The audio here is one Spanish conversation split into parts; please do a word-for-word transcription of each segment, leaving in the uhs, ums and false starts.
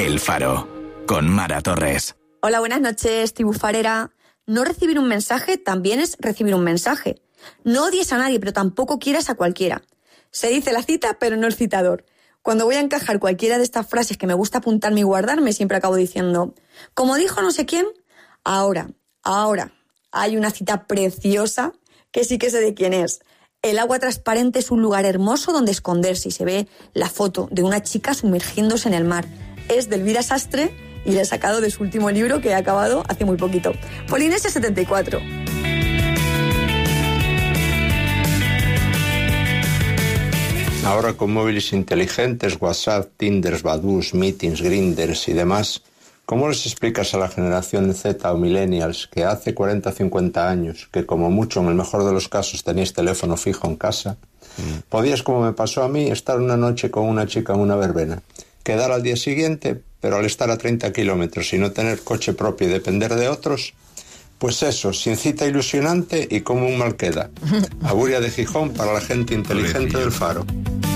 El Faro, con Mara Torres. Hola, buenas noches, tribufarera. No recibir un mensaje también es recibir un mensaje. No odies a nadie, pero tampoco quieras a cualquiera. Se dice la cita, pero no el citador. Cuando voy a encajar cualquiera de estas frases que me gusta apuntarme y guardarme, siempre acabo diciendo, como dijo no sé quién, ahora, ahora, hay una cita preciosa que sí que sé de quién es. El agua transparente es un lugar hermoso donde esconderse y se ve la foto de una chica sumergiéndose en el mar. Es de Elvira Sastre y le he sacado de su último libro que ha acabado hace muy poquito. Polinesia setenta y cuatro. Ahora con móviles inteligentes, WhatsApp, Tinder, Badoo, Meetings, Grinders y demás, ¿cómo les explicas a la generación Z o millennials que hace cuarenta o cincuenta años, que como mucho en el mejor de los casos tenéis teléfono fijo en casa, mm. podías, como me pasó a mí, estar una noche con una chica en una verbena, quedar al día siguiente, pero al estar a treinta kilómetros y no tener coche propio y depender de otros, pues eso, sin cita ilusionante y como un mal queda. Auguria de Gijón para la gente inteligente del Faro.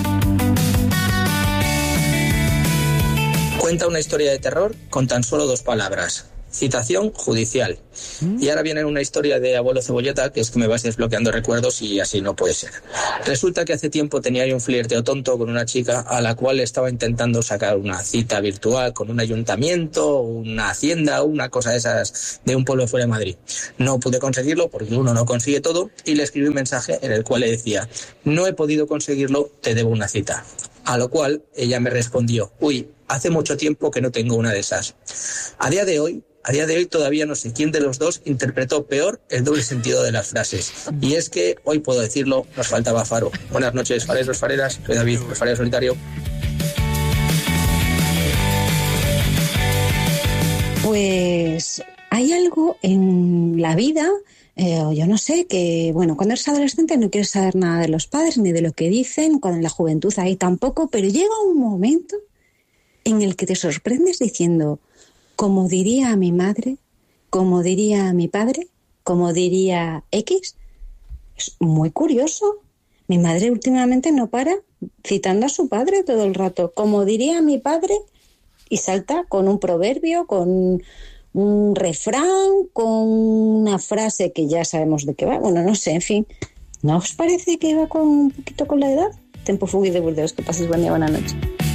Cuenta una historia de terror con tan solo dos palabras. Citación judicial. ¿Mm? Y ahora viene una historia de abuelo Cebolleta, que es que me vais desbloqueando recuerdos y así no puede ser. Resulta que hace tiempo tenía yo un flirteo tonto con una chica a la cual estaba intentando sacar una cita virtual con un ayuntamiento, una hacienda, una cosa de esas de un pueblo fuera de Madrid. No pude conseguirlo porque uno no consigue todo y le escribí un mensaje en el cual le decía, no he podido conseguirlo, te debo una cita. A lo cual ella me respondió, uy, hace mucho tiempo que no tengo una de esas. A día de hoy, a día de hoy todavía no sé quién de los dos interpretó peor el doble sentido de las frases. Y es que, hoy puedo decirlo, nos faltaba Faro. Buenas noches, fareros, fareras. Soy David, el farero solitario. Pues hay algo en la vida, eh, yo no sé, que bueno, cuando eres adolescente no quieres saber nada de los padres ni de lo que dicen, cuando en la juventud ahí tampoco, pero llega un momento en el que te sorprendes diciendo, como diría mi madre, como diría mi padre, como diría X. Es muy curioso. Mi madre últimamente no para citando a su padre todo el rato, como diría mi padre, y salta con un proverbio, con un refrán, con una frase que ya sabemos de qué va. Bueno, no sé, en fin. ¿No os parece que va con un poquito con la edad? Tempo fugui de Burdeos, que paséis buen día, buena noche.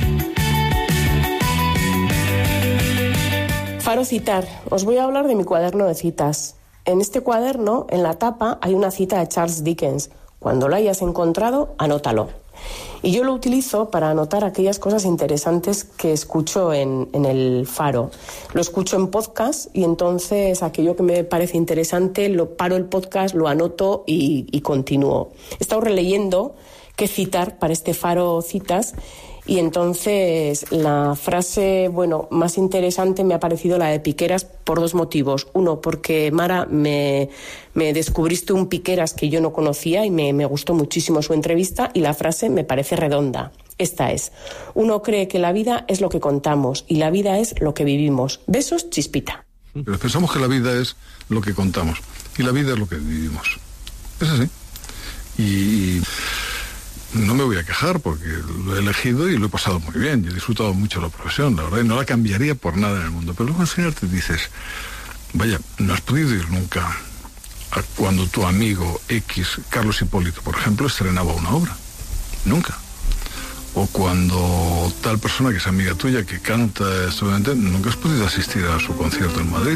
Faro citar. Os voy a hablar de mi cuaderno de citas. En este cuaderno, en la tapa, hay una cita de Charles Dickens. Cuando lo hayas encontrado, anótalo. Y yo lo utilizo para anotar aquellas cosas interesantes que escucho en, en el Faro. Lo escucho en podcast y entonces aquello que me parece interesante, lo paro el podcast, lo anoto y, y continúo. He estado releyendo qué citar para este Faro Citas. Y entonces la frase, bueno, más interesante me ha parecido la de Piqueras por dos motivos. Uno, porque Mara me, me descubriste un Piqueras que yo no conocía y me, me gustó muchísimo su entrevista y la frase me parece redonda. Esta es, uno cree que la vida es lo que contamos y la vida es lo que vivimos. Besos, Chispita. Pero pensamos que la vida es lo que contamos y la vida es lo que vivimos. Es así. Y... no me voy a quejar porque lo he elegido y lo he pasado muy bien. Yo he disfrutado mucho la profesión, la verdad, y no la cambiaría por nada en el mundo. Pero luego al final te dices, vaya, no has podido ir nunca a cuando tu amigo X, Carlos Hipólito, por ejemplo, estrenaba una obra. Nunca. O cuando tal persona que es amiga tuya, que canta estupendamente, nunca has podido asistir a su concierto en Madrid.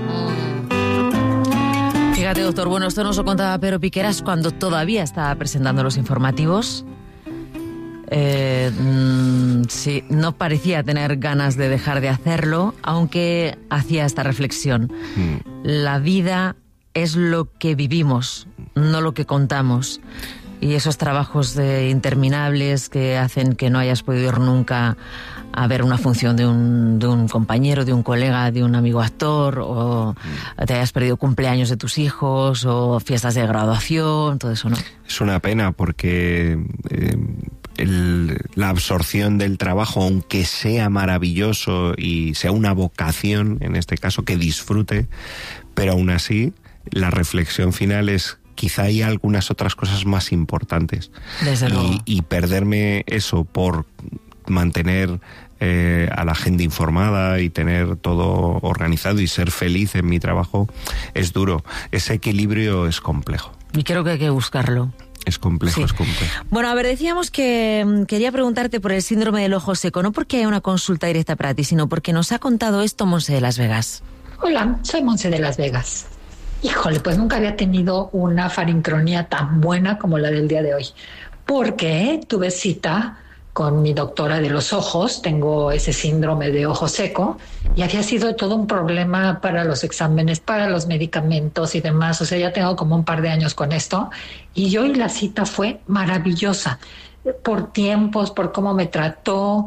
Fíjate, doctor, bueno, esto nos lo contaba Pedro Piqueras cuando todavía estaba presentando los informativos. Eh, mmm, sí, no parecía tener ganas de dejar de hacerlo, aunque hacía esta reflexión. Mm. La vida es lo que vivimos, no lo que contamos. Y esos trabajos de interminables que hacen que no hayas podido ir nunca a ver una función de un, de un compañero, de un colega, de un amigo actor, o te hayas perdido cumpleaños de tus hijos, o fiestas de graduación, todo eso, ¿no? Es una pena porque eh, el, la absorción del trabajo, aunque sea maravilloso y sea una vocación, en este caso, que disfrute, pero aún así, la reflexión final es quizá hay algunas otras cosas más importantes. Desde luego. Y, y perderme eso por mantener eh, a la gente informada y tener todo organizado y ser feliz en mi trabajo es duro. Ese equilibrio es complejo. Y creo que hay que buscarlo. Es complejo, sí. es complejo. Bueno, a ver, decíamos que um, quería preguntarte por el síndrome del ojo seco, no porque haya una consulta directa para ti, sino porque nos ha contado esto Monse de Las Vegas. Hola, soy Monse de Las Vegas. Híjole, pues nunca había tenido una farincronía tan buena como la del día de hoy, porque tuve cita con mi doctora de los ojos, tengo ese síndrome de ojo seco y había sido todo un problema para los exámenes, para los medicamentos y demás, o sea, ya tengo como un par de años con esto y hoy la cita fue maravillosa, por tiempos, por cómo me trató,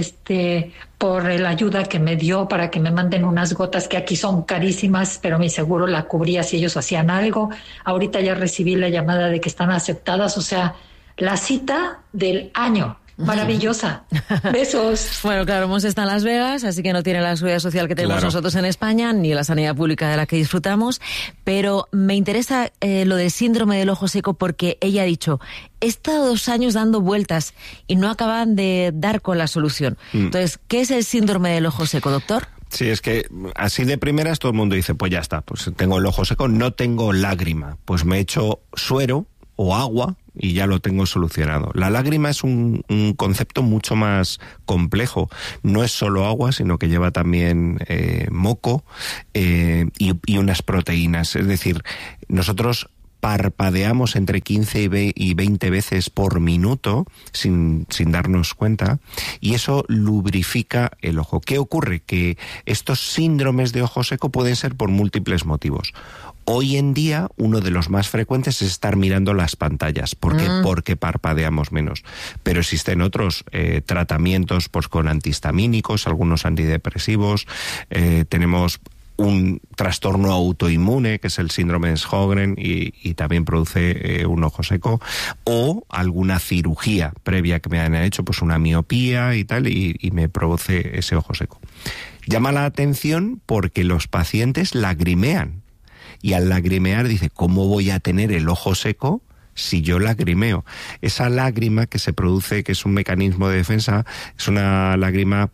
este, por la ayuda que me dio para que me manden unas gotas que aquí son carísimas, pero mi seguro la cubría si ellos hacían algo. Ahorita ya recibí la llamada de que están aceptadas, o sea, la cita del año. Maravillosa. Besos. Bueno, claro, Monse está en Las Vegas, así que no tiene la seguridad social que tenemos claro. nosotros en España, ni la sanidad pública de la que disfrutamos, pero me interesa eh, lo del síndrome del ojo seco porque ella ha dicho, he estado dos años dando vueltas y no acaban de dar con la solución. Mm. Entonces, ¿qué es el síndrome del ojo seco, doctor? Sí, es que así de primeras todo el mundo dice, pues ya está, pues tengo el ojo seco, no tengo lágrima, pues me echo suero o agua y ya lo tengo solucionado. La lágrima es un, un concepto mucho más complejo. No es solo agua, sino que lleva también eh, moco eh, y, y unas proteínas. Es decir, nosotros parpadeamos entre quince y veinte veces por minuto sin, sin darnos cuenta y eso lubrifica el ojo. ¿Qué ocurre? Que estos síndromes de ojo seco pueden ser por múltiples motivos. Hoy en día uno de los más frecuentes es estar mirando las pantallas. ¿Por qué? Mm. Porque parpadeamos menos. Pero existen otros eh, tratamientos pues, con antihistamínicos, algunos antidepresivos, eh, tenemos un trastorno autoinmune, que es el síndrome de Sjögren, y, y también produce eh, un ojo seco, o alguna cirugía previa que me han hecho, pues una miopía y tal, y, y me produce ese ojo seco. Llama la atención porque los pacientes lagrimean, y al lagrimear dice, ¿cómo voy a tener el ojo seco si yo lagrimeo? Esa lágrima que se produce, que es un mecanismo de defensa, es una lágrima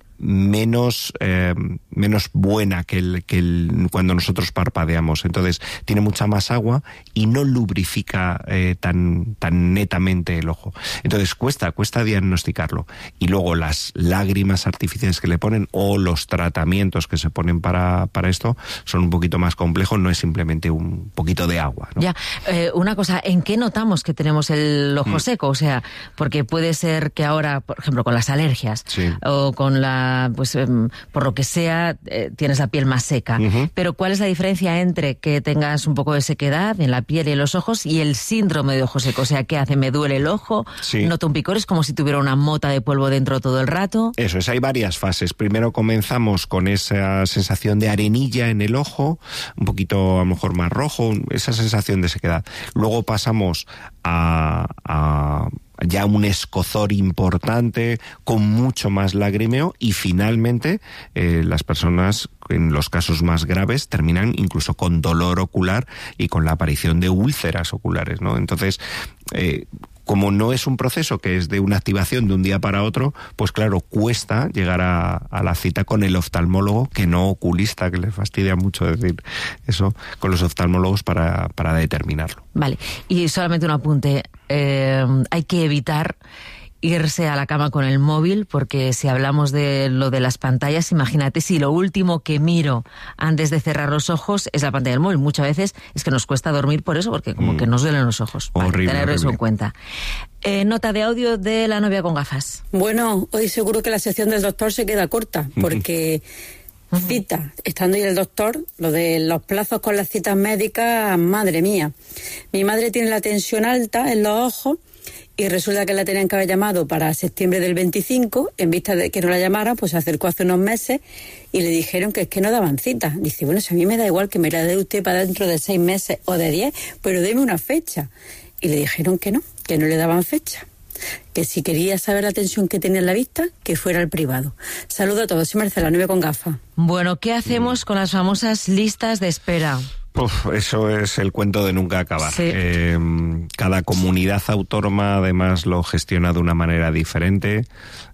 menos eh, menos buena que el que el, cuando nosotros parpadeamos. Entonces tiene mucha más agua y no lubrifica eh, tan tan netamente el ojo. Entonces cuesta cuesta diagnosticarlo. Y luego las lágrimas artificiales que le ponen o los tratamientos que se ponen para para esto son un poquito más complejos. No es simplemente un poquito de agua, ¿no? Ya, eh, una cosa, ¿en qué notamos que tenemos el ojo mm. seco? O sea, porque puede ser que ahora, por ejemplo, con las alergias sí. o con la pues eh, por lo que sea eh, tienes la piel más seca, uh-huh. pero ¿cuál es la diferencia entre que tengas un poco de sequedad en la piel y en los ojos y el síndrome de ojo seco? O sea, ¿qué hace? ¿Me duele el ojo? Sí. ¿Noto un picor? ¿Es como si tuviera una mota de polvo dentro todo el rato? Eso es, hay varias fases. Primero comenzamos con esa sensación de arenilla en el ojo, un poquito a lo mejor más rojo, esa sensación de sequedad. Luego pasamos a... a ya un escozor importante, con mucho más lagrimeo, y finalmente eh, las personas, en los casos más graves, terminan incluso con dolor ocular y con la aparición de úlceras oculares, ¿no? Entonces, eh, como no es un proceso que es de una activación de un día para otro, pues claro, cuesta llegar a, a la cita con el oftalmólogo, que no oculista, que le fastidia mucho decir eso, con los oftalmólogos para, para determinarlo. Vale, y solamente un apunte, eh, hay que evitar irse a la cama con el móvil, porque si hablamos de lo de las pantallas, imagínate si lo último que miro antes de cerrar los ojos es la pantalla del móvil. Muchas veces es que nos cuesta dormir por eso, porque como mm. que nos duelen los ojos. Horrible, vale, tener horrible. eso en cuenta. Eh, nota de audio de la novia con gafas. Bueno, hoy seguro que la sección del doctor se queda corta, porque uh-huh. cita, estando ahí el doctor, lo de los plazos con las citas médicas, madre mía. Mi madre tiene la tensión alta en los ojos, y resulta que la tenían que haber llamado para septiembre del veinticinco, en vista de que no la llamaran, pues se acercó hace unos meses y le dijeron que es que no daban cita. Dice, bueno, si a mí me da igual que me la dé usted para dentro de seis meses o de diez, pero deme una fecha. Y le dijeron que no, que no le daban fecha. Que si quería saber la tensión que tenía en la vista, que fuera al privado. Saludo a todos, soy Marcela, novia con gafas. Bueno, ¿qué hacemos con las famosas listas de espera? Uf, eso es el cuento de nunca acabar. Sí. Eh, cada comunidad autónoma además lo gestiona de una manera diferente.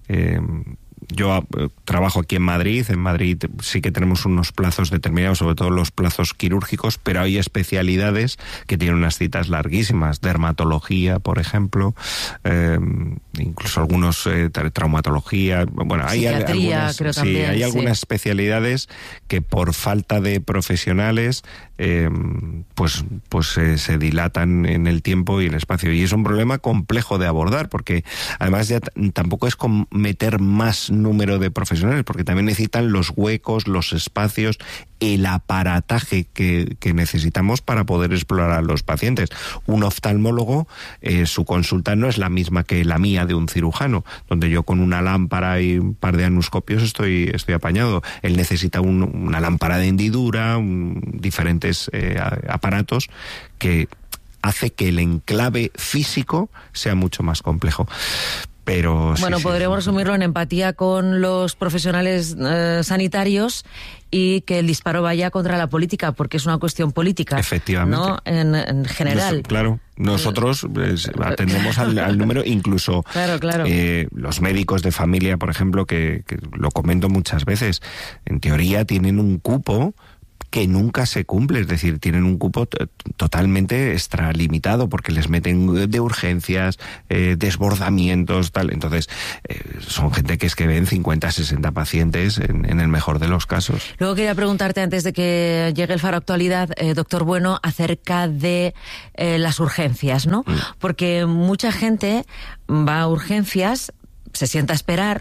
Eh, Yo eh, trabajo aquí en Madrid. En Madrid sí que tenemos unos plazos determinados, sobre todo los plazos quirúrgicos, pero hay especialidades que tienen unas citas larguísimas. Dermatología, por ejemplo, eh, incluso algunos eh, traumatología. Bueno, hay Psiquiatría, algunas, creo sí, también, hay algunas sí. especialidades que por falta de profesionales eh, pues, pues eh, se dilatan en el tiempo y el espacio. Y es un problema complejo de abordar, porque además ya t- tampoco es con meter más número de profesionales, porque también necesitan los huecos, los espacios, el aparataje que, que necesitamos para poder explorar a los pacientes. Un oftalmólogo, eh, su consulta no es la misma que la mía de un cirujano, donde yo con una lámpara y un par de anuscopios estoy, estoy apañado. Él necesita un, una lámpara de hendidura, un, diferentes eh, aparatos que hace que el enclave físico sea mucho más complejo. Pero sí, bueno, sí, podríamos sí. resumirlo en empatía con los profesionales eh, sanitarios y que el disparo vaya contra la política, porque es una cuestión política. Efectivamente. ¿No? En, en general. Nos, claro, nosotros pues, atendemos al, al número, incluso claro, claro. Eh, los médicos de familia, por ejemplo, que, que lo comento muchas veces, en teoría tienen un cupo que nunca se cumple, es decir, tienen un cupo t- totalmente extralimitado porque les meten de urgencias, eh, desbordamientos, tal. Entonces, eh, son gente que es que ven cincuenta, sesenta pacientes en, en el mejor de los casos. Luego quería preguntarte, antes de que llegue el Faro Actualidad, eh, doctor Bueno, acerca de eh, las urgencias, ¿no? Mm. Porque mucha gente va a urgencias, se sienta a esperar,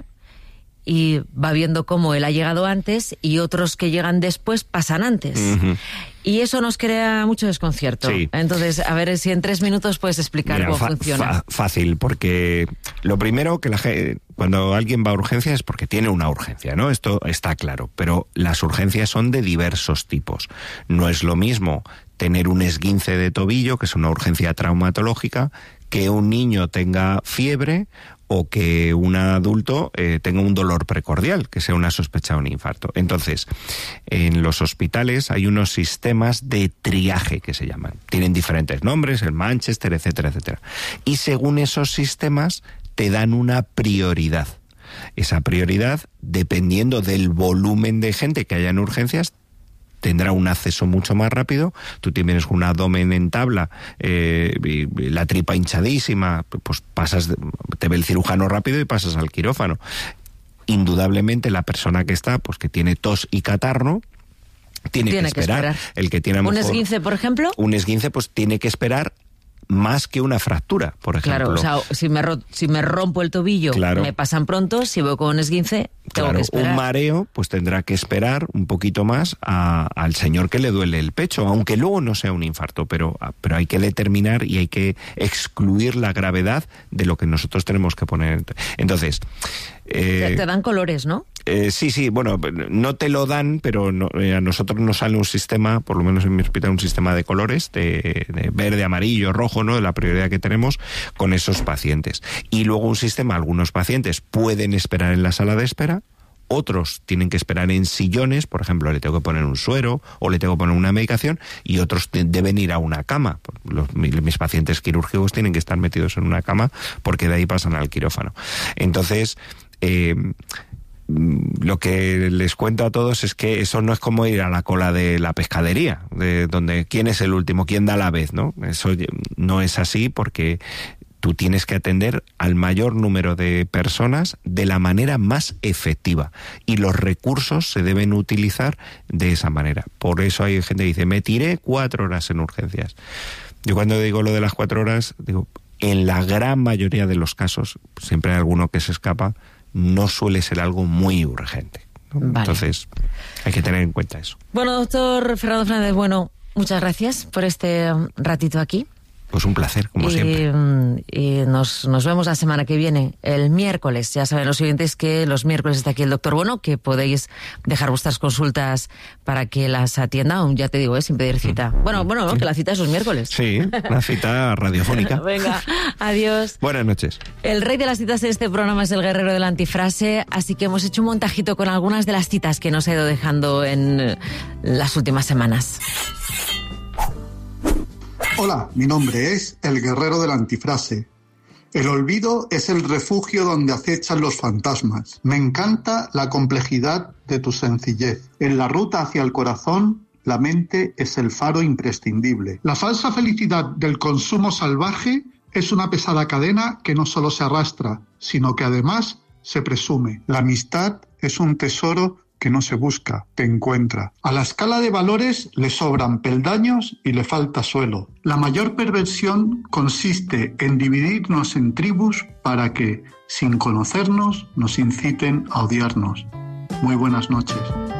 y va viendo cómo él ha llegado antes y otros que llegan después pasan antes. Uh-huh. Y eso nos crea mucho desconcierto. Sí. Entonces, a ver si en tres minutos puedes explicar Mira, cómo fa- funciona. Fa- fácil, porque lo primero que la gente, cuando alguien va a urgencias es porque tiene una urgencia, ¿no? Esto está claro, pero las urgencias son de diversos tipos. No es lo mismo tener un esguince de tobillo, que es una urgencia traumatológica, que un niño tenga fiebre o que un adulto eh, tenga un dolor precordial, que sea una sospecha de un infarto. Entonces, en los hospitales hay unos sistemas de triaje que se llaman. Tienen diferentes nombres, el Manchester, etcétera, etcétera. Y según esos sistemas te dan una prioridad. Esa prioridad, dependiendo del volumen de gente que haya en urgencias, tendrá un acceso mucho más rápido. Tú tienes un abdomen en tabla, eh, y la tripa hinchadísima, pues pasas, te ve el cirujano rápido y pasas al quirófano. Indudablemente la persona que está, pues que tiene tos y catarro, tiene, tiene que, esperar. que esperar. El que tiene a lo ¿Un mejor, esguince, por ejemplo? Un esguince, pues tiene que esperar más que una fractura, por ejemplo. Claro, o sea, si me, ro- si me rompo el tobillo, claro. me pasan pronto, si voy con un esguince, tengo claro, que esperar. Un mareo, pues tendrá que esperar un poquito más a, al señor que le duele el pecho, aunque luego no sea un infarto, pero, pero hay que determinar y hay que excluir la gravedad de lo que nosotros tenemos que poner. Entonces... Eh, te, te dan colores, ¿no? Eh, sí, sí, bueno, no te lo dan, pero no, eh, a nosotros nos sale un sistema, por lo menos en mi hospital, un sistema de colores, de, de verde, amarillo, rojo, ¿no? De la prioridad que tenemos con esos pacientes. Y luego un sistema, algunos pacientes pueden esperar en la sala de espera, otros tienen que esperar en sillones, por ejemplo, le tengo que poner un suero o le tengo que poner una medicación, y otros te, deben ir a una cama. Los, mis pacientes quirúrgicos tienen que estar metidos en una cama porque de ahí pasan al quirófano. Entonces... Eh, lo que les cuento a todos es que eso no es como ir a la cola de la pescadería, de donde quién es el último, quién da la vez, ¿no? Eso no es así, porque tú tienes que atender al mayor número de personas de la manera más efectiva, y los recursos se deben utilizar de esa manera. Por eso hay gente que dice, me tiré cuatro horas en urgencias. Yo cuando digo lo de las cuatro horas, digo, en la gran mayoría de los casos, siempre hay alguno que se escapa, no suele ser algo muy urgente, ¿no? Vale. Entonces, hay que tener en cuenta eso. Bueno, doctor Fernando Fernández Bueno, muchas gracias por este ratito aquí. Pues un placer, como y, siempre. Y nos, nos vemos la semana que viene, el miércoles. Ya saben los oyentes que los miércoles está aquí el doctor Bueno, que podéis dejar vuestras consultas para que las atienda, ya te digo, ¿eh? Sin pedir cita. Mm. Bueno, bueno, sí. Que la cita es los miércoles. Sí, una cita radiofónica. Venga, adiós. Buenas noches. El rey de las citas en este programa es el guerrero de la antifrase, así que hemos hecho un montajito con algunas de las citas que nos ha ido dejando en las últimas semanas. Hola, mi nombre es el guerrero de la antifrase. El olvido es el refugio donde acechan los fantasmas. Me encanta la complejidad de tu sencillez. En la ruta hacia el corazón, la mente es el faro imprescindible. La falsa felicidad del consumo salvaje es una pesada cadena que no solo se arrastra, sino que además se presume. La amistad es un tesoro que no se busca, te encuentra. A la escala de valores le sobran peldaños y le falta suelo. La mayor perversión consiste en dividirnos en tribus para que, sin conocernos, nos inciten a odiarnos. Muy buenas noches.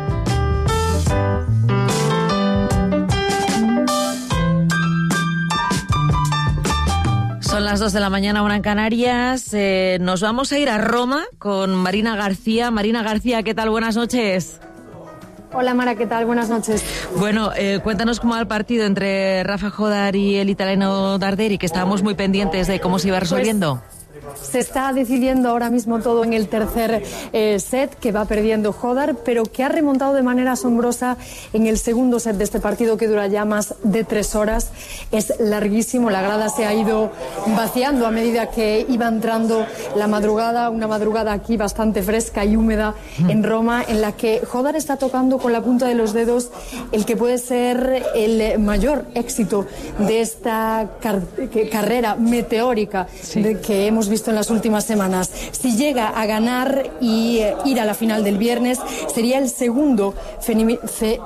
Son las dos de la mañana, una en Canarias. Eh, nos vamos a ir a Roma con Marina García. Marina García, ¿qué tal? Buenas noches. Hola Mara, ¿qué tal? Buenas noches. Bueno, eh, cuéntanos cómo va el partido entre Rafa Jodar y el italiano Darderi, que estábamos muy pendientes de cómo se iba resolviendo. Pues se está decidiendo ahora mismo todo en el tercer eh, set, que va perdiendo Jodar, pero que ha remontado de manera asombrosa en el segundo set de este partido, que dura ya más de tres horas. Es larguísimo, la grada se ha ido vaciando a medida que iba entrando la madrugada, una madrugada aquí bastante fresca y húmeda en Roma, en la que Jodar está tocando con la punta de los dedos el que puede ser el mayor éxito de esta car carrera meteórica sí. de que hemos visto en las últimas semanas. Si llega a ganar y eh, ir a la final del viernes, sería el segundo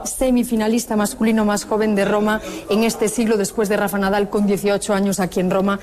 semifinalista masculino más joven de Roma en este siglo, después de Rafa Nadal con dieciocho años aquí en Roma.